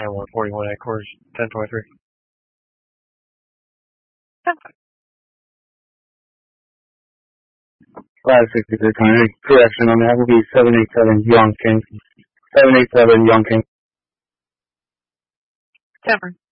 and 141 at course 1023. 563 Connie. Correction on that will be 787 Young King. 787 Young King. 10.